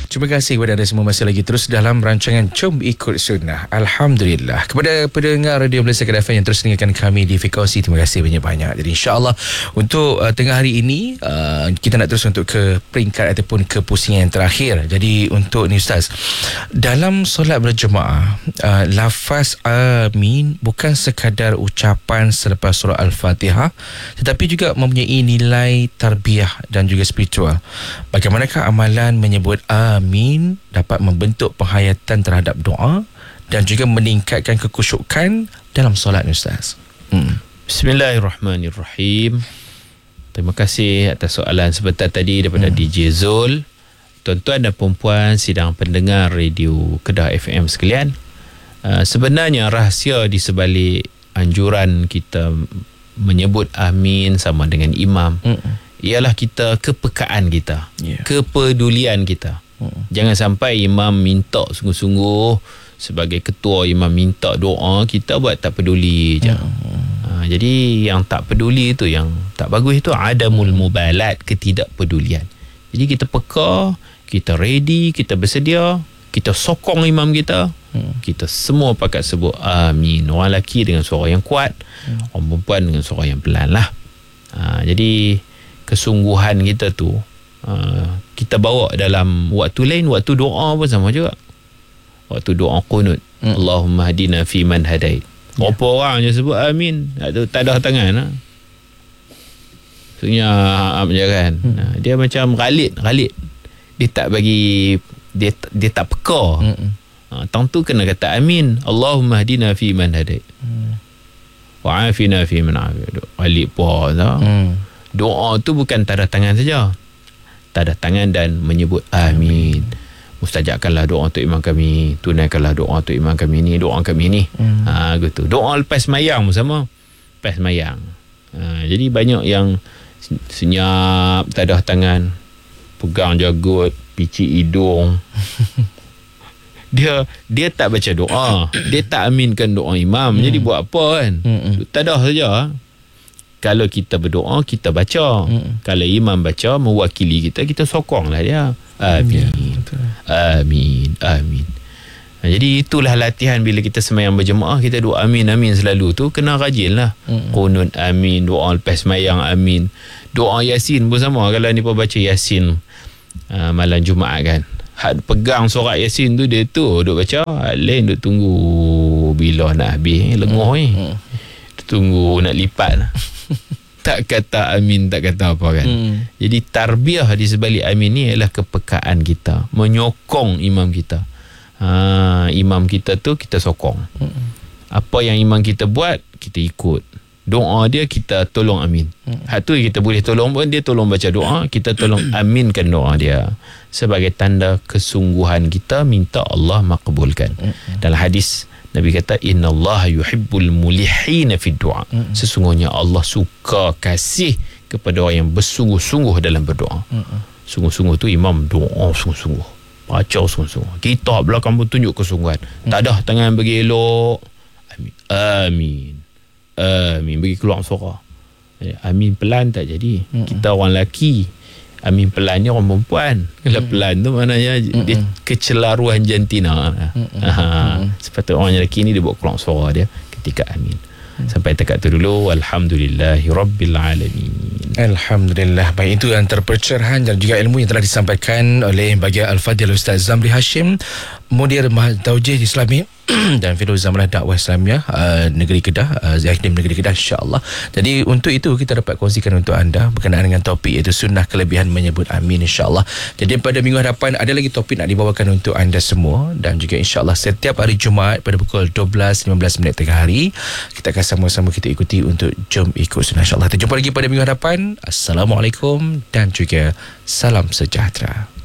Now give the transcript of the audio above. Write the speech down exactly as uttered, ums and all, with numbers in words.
Terima kasih kepada anda semua masih lagi terus dalam rancangan Jom Ikut Sunnah. Alhamdulillah. Kepada pendengar Radio Malaysia Kedah F M yang terus dengarkan kami di Frequency, terima kasih banyak-banyak. Jadi insyaAllah untuk uh, tengah hari ini uh, kita nak terus untuk ke peringkat ataupun ke pusingan yang terakhir. Jadi untuk ni Ustaz, dalam solat berjemaah, uh, lafaz amin bukan sekadar ucapan selepas surah Al-Fatihah, tetapi juga mempunyai nilai tarbiyah dan juga spiritual. Bagaimanakah amalan menyebut amin dapat membentuk penghayatan terhadap doa dan juga meningkatkan kekhusyukan dalam solat Ustaz? Hmm. Bismillahirrahmanirrahim. Terima kasih atas soalan sebentar tadi daripada hmm. D J Zul. Tuan-tuan dan puan-puan sidang pendengar Radio Kedah F M sekalian, uh, sebenarnya rahsia di sebalik anjuran kita menyebut amin sama dengan imam hmm. ialah kita kepekaan kita, yeah. kepedulian kita. Hmm. Jangan sampai imam minta sungguh-sungguh, sebagai ketua imam minta doa, kita buat tak peduli je. Hmm. Ha, jadi yang tak peduli itu, yang tak bagus itu adamul mubalat, ketidakpedulian. Jadi kita peka, kita ready, kita bersedia, kita sokong imam kita. Hmm. Kita semua pakat sebut amin. Orang lelaki dengan suara yang kuat, hmm. orang perempuan dengan suara yang pelan lah. Ha, jadi kesungguhan kita tu uh, kita bawa dalam waktu lain, waktu doa pun sama juga. Waktu doa qunut, hmm. Allahumma hadina fi man hadait. Berapa yeah. orang je sebut amin, tak ada tangan lah. Maksudnya je kan. Hmm. Dia macam ghalid, ghalid. Dia tak bagi, dia dia tak peka. Hmm. Ha, tang tu kena kata amin. Allahumma hadina fi man hadait. Hmm. Wa afina fi man afait. Ghalid pun tau. Hmm. Doa tu bukan tanda tangan saja. Tanda tangan dan menyebut amin. Mustajabkanlah doa untuk imam kami, tunaikanlah doa untuk imam kami ni, doa kami ni. Hmm. Ha gitu. Doa lepas sembahyang pun sama. Lepas sembahyang. Ha, jadi banyak yang senyap, tadah tangan, pegang jagut, picit hidung. dia dia tak baca doa. Dia tak aminkan doa imam. Hmm. Jadi buat apa kan? Hmm. Tadah saja. Kalau kita berdoa, kita baca. Mm. Kalau imam baca, mewakili kita, kita sokonglah dia. Amin. Ya, amin. Amin. Nah, jadi itulah latihan bila kita sembahyang berjemaah, kita doa amin, amin selalu tu. Kena rajin lah. Mm. Qunut amin, doa lepas sembahyang amin. Doa Yasin pun sama. Kalau ni pun baca Yasin uh, malam Jumaat kan. Had pegang surat Yasin tu, dia tu duk baca. Lain duk tunggu bila nak habis. Lenguh ni. Mm. Tunggu nak lipat lah. Tak kata amin, tak kata apa kan. Hmm. Jadi tarbiyah di sebalik amin ni adalah kepekaan kita, menyokong imam kita. Ha, imam kita tu kita sokong. Hmm. Apa yang imam kita buat, kita ikut. Doa dia kita tolong amin. Hmm. Hak tu kita boleh tolong pun, dia tolong baca doa, kita tolong aminkan doa dia. Sebagai tanda kesungguhan kita minta Allah makbulkan. Hmm. Dalam hadis Nabi kata innallaha yuhibbul mulihina fid du'a. Mm-hmm. Sesungguhnya Allah suka kasih kepada orang yang bersungguh-sungguh dalam berdoa. Mm-hmm. Sungguh-sungguh tu imam doa sungguh-sungguh. Baca sungguh-sungguh. Kita belakang pun tunjuk kesungguhan. Mm-hmm. Tak dah tangan bagi elok. Amin. Amin. Amin. Bagi keluar suara. Amin pelan tak jadi. Mm-hmm. Kita orang lelaki. Amin pelan ni orang perempuan. Kalau mm. pelan tu maknanya mm-mm. dia kecelaruan jantina. Ha. Sepatutnya orang lelaki ni dia buat keluar suara dia ketika amin. Mm. Sampai dekat tu dulu. Alhamdulillahi Rabbil Alamin. Alhamdulillah. Baik, itu yang terpercerahan dan juga ilmu yang telah disampaikan oleh Bagia Al-Fadhil Ustaz Zamri Hashim, Mudir Mahad Taujih Islami dan Firdaus Zamalah Dakwah Islamiyah uh, Negeri Kedah, uh, Zahidin Negeri Kedah, insya-Allah. Jadi untuk itu kita dapat kongsikan untuk anda berkenaan dengan topik iaitu sunnah kelebihan menyebut amin, insya-Allah. Jadi pada minggu hadapan ada lagi topik nak dibawakan untuk anda semua, dan juga insya-Allah setiap hari Jumaat pada pukul dua belas lima belas minit tengah hari kita akan sama-sama kita ikuti untuk Jom Ikut Sunnah, insya-Allah. Kita jumpa lagi pada minggu hadapan. Assalamualaikum dan juga salam sejahtera.